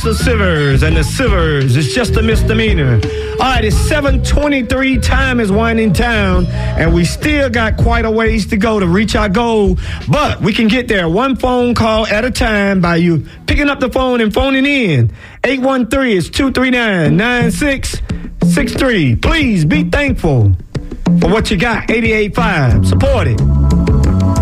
the Sivers, and the Sivers is just a misdemeanor. All right, it's 7:23. Time is winding down, and we still got quite a ways to go to reach our goal, but we can get there one phone call at a time by you picking up the phone and phoning in. 813 is 239-9663. Please be thankful for what you got. 88.5. Support it.